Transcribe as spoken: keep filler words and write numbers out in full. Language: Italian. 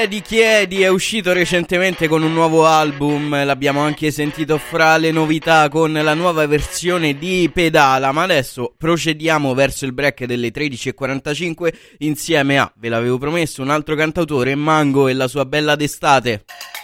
Di Chiedi è uscito recentemente con un nuovo album, l'abbiamo anche sentito fra le novità con la nuova versione di Pedala, ma adesso procediamo verso il break delle tredici e quarantacinque insieme a, ve l'avevo promesso, un altro cantautore, Mango e la sua bella d'estate.